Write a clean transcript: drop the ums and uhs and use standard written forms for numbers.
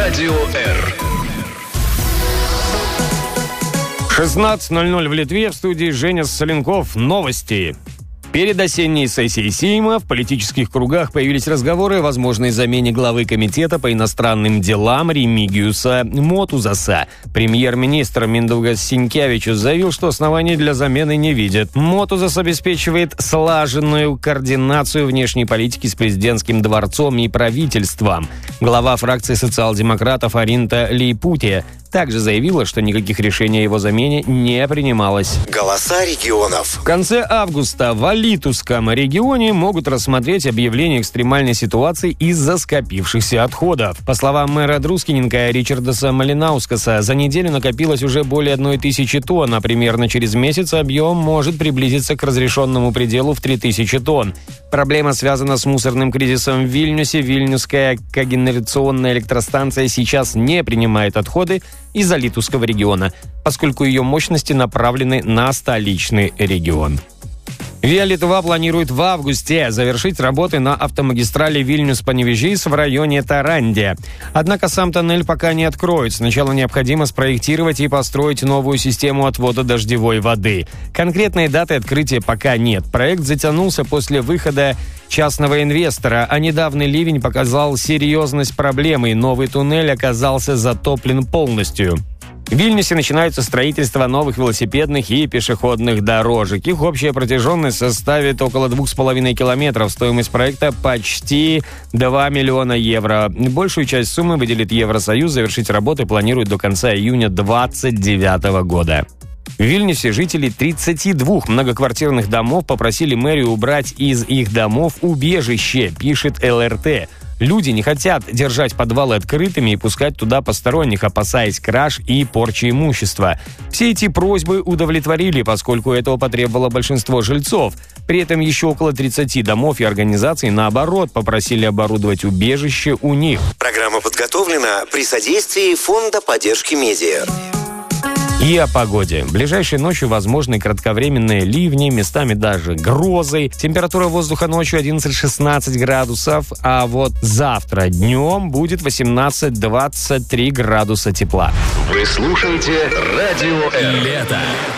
Радио Р. 16:00 в Литве. В студии Женя Соленков. Новости. Перед осенней сессией Сейма в политических кругах появились разговоры о возможной замене главы комитета по иностранным делам Ремигиуса Мотузаса. Премьер-министр Миндаугас Синкевичус заявил, что оснований для замены не видит. Мотузас обеспечивает слаженную координацию внешней политики с президентским дворцом и правительством. Глава фракции социал-демократов Аринта Лейпутия также заявила, что никаких решений о его замене не принималось. Голоса регионов. В конце августа в Алитуском регионе могут рассмотреть объявление экстремальной ситуации из-за скопившихся отходов. По словам мэра Друскиненко Ричардаса Малинаускаса, за неделю накопилось уже более 1000 тонн, а примерно через месяц объем может приблизиться к разрешенному пределу в 3000 тонн. Проблема связана с мусорным кризисом в Вильнюсе. Вильнюсская когенерационная электростанция сейчас не принимает отходы из Алитуского региона, поскольку ее мощности направлены на столичный регион. Виа Литва планирует в августе завершить работы на автомагистрали Вильнюс-Паневėžys в районе Таранде. Однако сам тоннель пока не откроют. Сначала необходимо спроектировать и построить новую систему отвода дождевой воды. Конкретной даты открытия пока нет. Проект затянулся после выхода частного инвестора, а недавний ливень показал серьезность проблемы, и новый туннель оказался затоплен полностью. В Вильнюсе начинается строительство новых велосипедных и пешеходных дорожек. Их общая протяженность составит около 2,5 километров. Стоимость проекта почти 2 миллиона евро. Большую часть суммы выделит Евросоюз. Завершить работы планируют до конца июня 2029 года. В Вильнюсе жители 32 многоквартирных домов попросили мэрию убрать из их домов убежище, пишет ЛРТ. Люди не хотят держать подвалы открытыми и пускать туда посторонних, опасаясь краж и порчи имущества. Все эти просьбы удовлетворили, поскольку этого потребовало большинство жильцов. При этом еще около 30 домов и организаций, наоборот, попросили оборудовать убежище у них. Программа подготовлена при содействии Фонда поддержки медиа. И о погоде. Ближайшей ночью возможны кратковременные ливни, местами даже грозы. Температура воздуха ночью 11-16 градусов, а вот завтра днем будет 18-23 градуса тепла. Вы слушаете Радио Р. Лето